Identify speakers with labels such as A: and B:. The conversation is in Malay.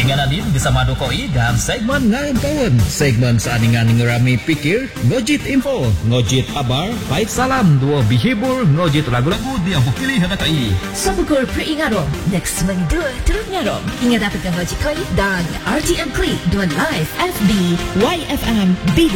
A: Tinggalan din bersama Dokoi dan segmen Ngayon Kawan. Segmen seaningan ngerami pikir, ngojit info, ngojit kabar, baik salam, dua bihibur, ngojit lagu-lagu dia pilih hendakai.
B: Sabukur peringatong, next minggu terus ngarong. Ingat dapatkan ngojit koi dan RTM Klik 2 Live FB YFM B